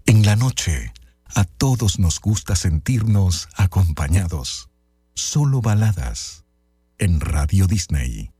En la noche, a todos nos gusta sentirnos acompañados. Solo baladas en Radio Disney.